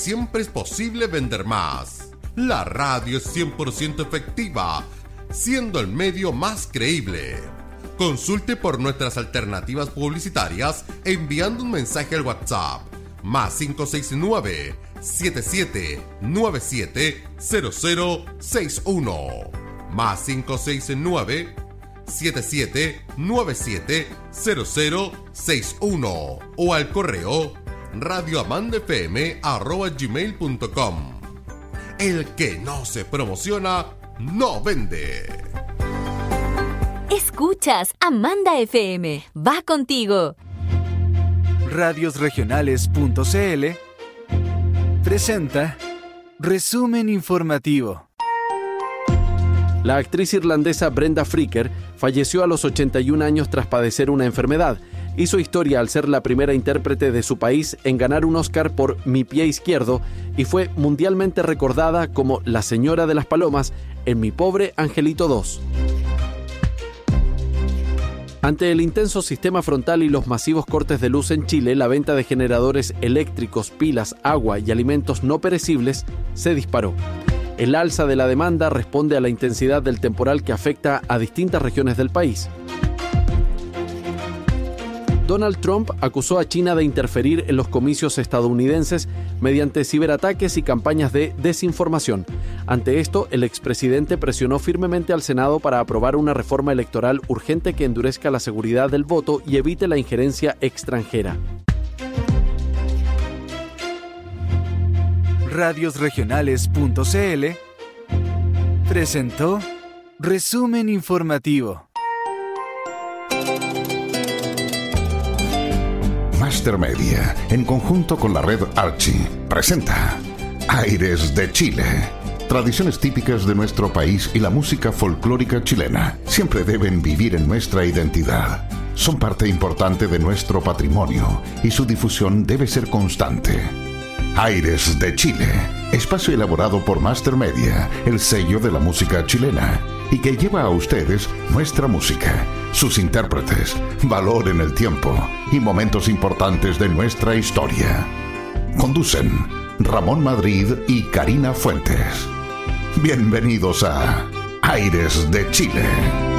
siempre es posible vender más. La radio es 100% efectiva, siendo el medio más creíble. Consulte por nuestras alternativas publicitarias enviando un mensaje al WhatsApp más 569 7797 0061 más 569 7797 0061 o al correo radioamandafm@gmail.com. El que no se promociona no vende. Escuchas Amanda FM, va contigo. Radiosregionales.cl presenta Resumen Informativo. La actriz irlandesa Brenda Fricker falleció a los 81 años tras padecer una enfermedad. Hizo historia al ser la primera intérprete de su país en ganar un Oscar por Mi pie izquierdo y fue mundialmente recordada como la Señora de las Palomas en Mi pobre Angelito 2. Ante el intenso sistema frontal y los masivos cortes de luz en Chile, la venta de generadores eléctricos, pilas, agua y alimentos no perecibles se disparó. El alza de la demanda responde a la intensidad del temporal que afecta a distintas regiones del país. Donald Trump acusó a China de interferir en los comicios estadounidenses mediante ciberataques y campañas de desinformación. Ante esto, el expresidente presionó firmemente al Senado para aprobar una reforma electoral urgente que endurezca la seguridad del voto y evite la injerencia extranjera. Radiosregionales.cl presentó Resumen Informativo. Master Media, en conjunto con la red Archie, presenta Aires de Chile. Tradiciones típicas de nuestro país y la música folclórica chilena siempre deben vivir en nuestra identidad. Son parte importante de nuestro patrimonio y su difusión debe ser constante. Aires de Chile, espacio elaborado por Master Media, el sello de la música chilena, y que lleva a ustedes nuestra música, sus intérpretes, valor en el tiempo y momentos importantes de nuestra historia. Conducen Ramón Madrid y Karina Fuentes. Bienvenidos a Aires de Chile.